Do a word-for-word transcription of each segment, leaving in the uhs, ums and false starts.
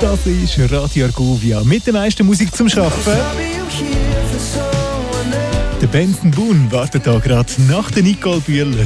Das ist Radio Argovia mit der meisten Musik zum Arbeiten. Der Benson Boone wartet hier gerade nach der Nicole Bühler.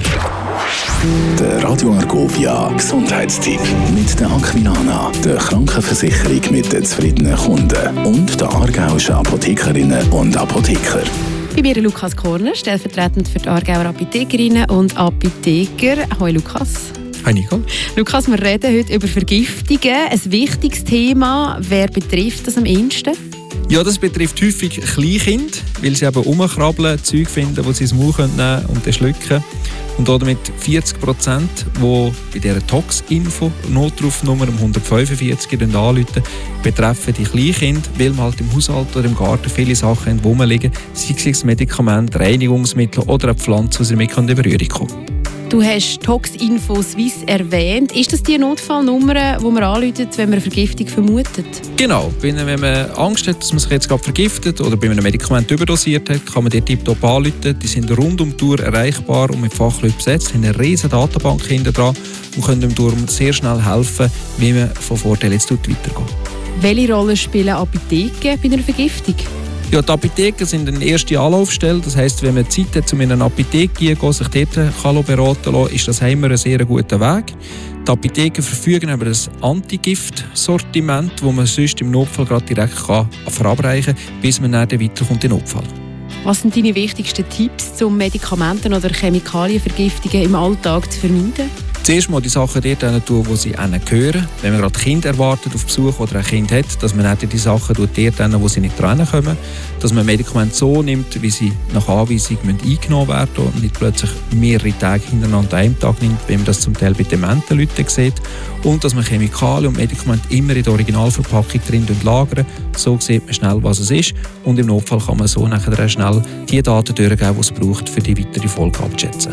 Der Radio Argovia Gesundheitstipp mit der Aquilana, der Krankenversicherung mit den zufriedenen Kunden und der aargauischen Apothekerinnen und Apotheker. Bei mir Lukas Korner, stellvertretend für die Aargauer Apothekerinnen und Apotheker. Hallo Lukas. Hi Nicole. Lukas, wir reden heute über Vergiftungen. Ein wichtiges Thema. Wer betrifft das am ehesten? Ja, das betrifft häufig Kleinkinder, weil sie eben rumkrabbeln, Zeug finden, die sie ins Maul nehmen können und dann schlucken. Und damit vierzig Prozent, die bei dieser Tox-Info Notrufnummer um hundertfünfundvierzig anrufen, betreffen die Kleinkinder, weil man halt im Haushalt oder im Garten viele Sachen haben, rumliegen, sei es Medikamente, Reinigungsmittel oder eine Pflanze, die sie damit in Berührung kommen. Du hast Tox-Info Swiss erwähnt. Ist das die Notfallnummer, die man anruft, wenn man eine Vergiftung vermutet? Genau. Wenn man Angst hat, dass man sich jetzt gerade vergiftet oder bei einem Medikament überdosiert hat, kann man die tiptop anrufen. Die sind rund um die Tour erreichbar und mit Fachleuten besetzt, haben eine riesige Datenbank hinten dran und können dem darum sehr schnell helfen, wie man von Vorteil jetzt weitergeht. Welche Rolle spielen Apotheken bei einer Vergiftung? Ja, die Apotheken sind eine erste Anlaufstelle. Das heisst, wenn man Zeit hat, um in eine Apotheke zu gehen, sich dort kann beraten lassen, ist das immer ein sehr guter Weg. Die Apotheken verfügen über ein Antigift-Sortiment, das man sonst im Notfall gerade direkt kann verabreichen kann, bis man dann weiterkommt in den Notfall. Was sind deine wichtigsten Tipps, um Medikamenten- oder Chemikalienvergiftungen im Alltag zu vermeiden? Zuerst mal die Sachen dort tun, wo sie gehören. Wenn man gerade Kinder erwartet auf Besuch oder ein Kind hat, dass man dann die Sachen dort hin, wo sie nicht dran kommen. Dass man Medikamente so nimmt, wie sie nach Anweisung eingenommen werden und nicht plötzlich mehrere Tage hintereinander an einem Tag nimmt, wie man das zum Teil bei dementen Leuten sieht. Und dass man Chemikalien und Medikamente immer in der Originalverpackung drin lagern. So sieht man schnell, was es ist. Und im Notfall kann man so nachher schnell die Daten durchgeben, die es braucht, für die weitere Folge abzuschätzen.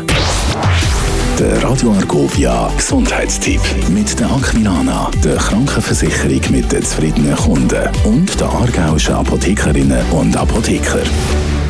Der Radio Argovia Gesundheitstipp mit der Aquilana, der Krankenversicherung mit den zufriedenen Kunden und der aargauischen Apothekerinnen und Apotheker.